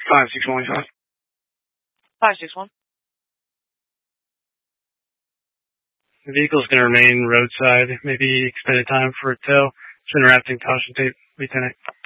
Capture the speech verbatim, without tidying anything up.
Five six one five. Five six one. The vehicle's going to remain roadside. Maybe extended time for a tow. It's interrupting caution tape, Lieutenant.